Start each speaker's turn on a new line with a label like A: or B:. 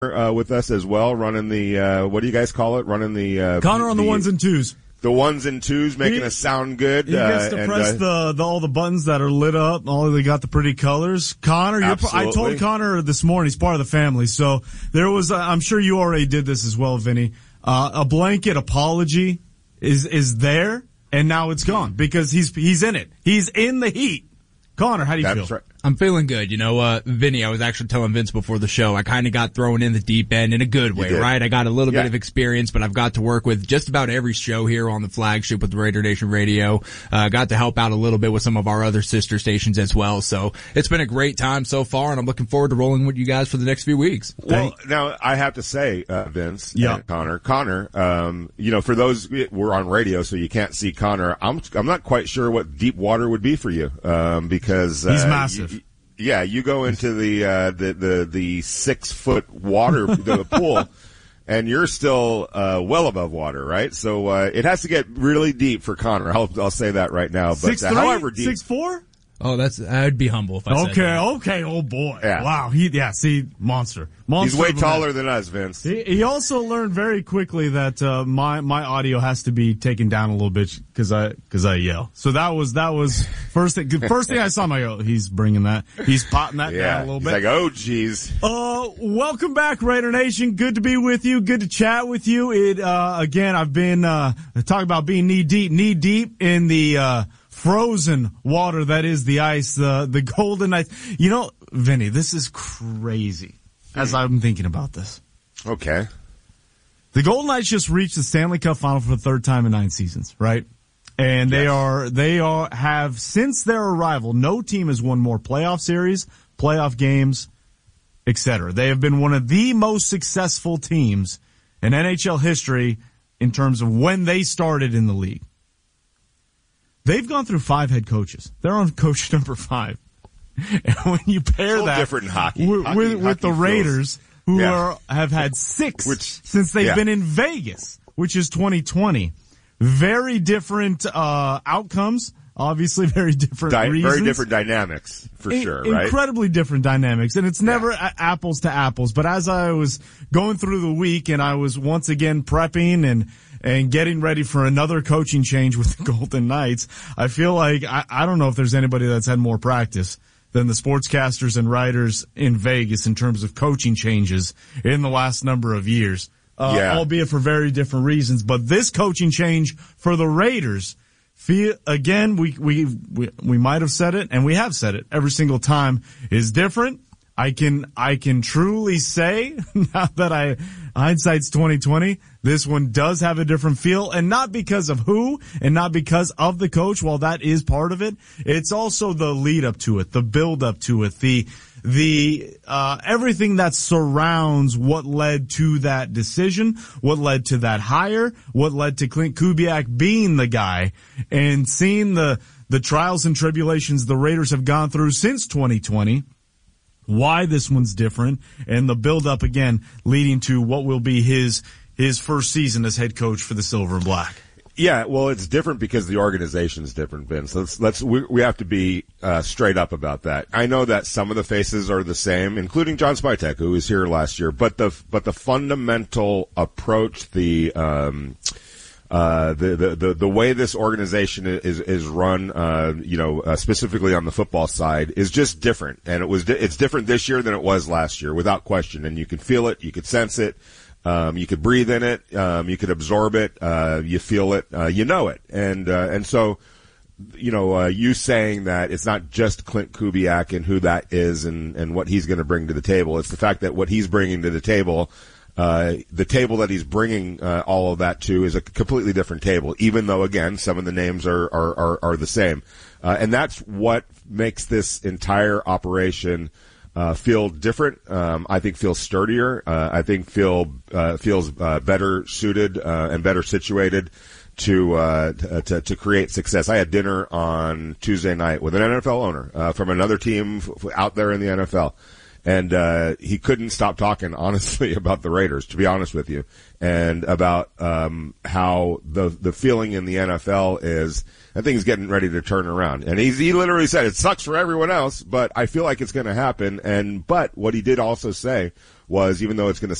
A: with us as well, running the what do you guys call it? Running the
B: Connor on the ones and twos.
A: The ones and twos, making us sound good.
B: He gets to press all the buttons that are lit up. They got the pretty colors. Connor, I told Connor this morning, he's part of the family. So there was, I'm sure you already did this as well, Vinny. A blanket apology is there, and now it's gone because he's in it. He's in the heat. Connor, how do you feel?
A: Right.
C: I'm feeling good. Vinny, I was actually telling Vince before the show, I kind of got thrown in the deep end in a good way, right? I got a little bit of experience, but I've got to work with just about every show here on the flagship with Raider Nation Radio. Got to help out a little bit with some of our other sister stations as well. So it's been a great time so far, and I'm looking forward to rolling with you guys for the next few weeks.
A: Well, now I have to say, Vince and Connor, for those, we're on radio, so you can't see Connor. I'm not quite sure what deep water would be for you, because
B: he's massive.
A: You go into the 6 foot water, the pool, and you're still, well above water, right? So, it has to get really deep for Connor. I'll say that right now. But,
B: 6'3"?
A: However deep.
B: 6'4"?
C: Oh, I'd be humble if I said that.
B: Okay, oh boy.
A: Yeah.
B: Wow, monster.
A: He's way taller than us, Vince.
B: He also learned very quickly that, my audio has to be taken down a little bit because I yell. So that was first thing I saw, he's bringing that, he's potting that down a little bit.
A: He's like, oh geez.
B: Welcome back, Raider Nation. Good to be with you. Good to chat with you. Again, I've been, talking about being knee deep in the, frozen water that is the ice, the Golden Knights. Vinny, this is crazy as I'm thinking about this.
A: Okay.
B: The Golden Knights just reached the Stanley Cup final for the third time in 9 seasons, right? And they have, since their arrival, no team has won more playoff series, playoff games, etc. They have been one of the most successful teams in NHL history in terms of when they started in the league. They've gone through 5 head coaches. They're on coach number 5. And when you pair that
A: different in hockey.
B: With the Raiders, who have had 6 since they've been in Vegas, which is 2020. Very different outcomes. Obviously, very different reasons.
A: Very different dynamics, for sure, right?
B: Incredibly different dynamics. And it's never apples to apples. But as I was going through the week and I was once again prepping and getting ready for another coaching change with the Golden Knights, I feel like I don't know if there's anybody that's had more practice than the sportscasters and writers in Vegas in terms of coaching changes in the last number of years. Albeit for very different reasons. But this coaching change for the Raiders, again, we might have said it, and we have said it every single time, is different. I can truly say now that hindsight's 2020, this one does have a different feel, and not because of who and not because of the coach. While that is part of it, it's also the lead up to it, the build up to it, the everything that surrounds what led to that decision, what led to that hire, what led to Clint Kubiak being the guy, and seeing the trials and tribulations the Raiders have gone through since 2020. Why this one's different, and the build-up, again, leading to what will be his first season as head coach for the Silver and Black.
A: Yeah, well, it's different because the organization's different, Vince. We have to be straight up about that. I know that some of the faces are the same, including John Spytek, who was here last year, but the fundamental approach, the way this organization is run, specifically on the football side, is just different. And it's different this year than it was last year, without question. And you can feel it, you could sense it, you could breathe in it, you could absorb it, you feel it, you know it. And so, you saying that it's not just Clint Kubiak and who that is and what he's going to bring to the table. It's the fact that what he's bringing to the table, the table that he's bringing all of that to is a completely different table, even though, again, some of the names are the same. And that's what makes this entire operation feel different. I think feels sturdier. I think feels better suited and better situated to create success. I had dinner on Tuesday night with an NFL owner from another team out there in the NFL. And he couldn't stop talking, honestly, about the Raiders, to be honest with you, and about how the feeling in the NFL is, I think he's getting ready to turn around. And he literally said, it sucks for everyone else, but I feel like it's going to happen. But what he did also say was, even though it's going to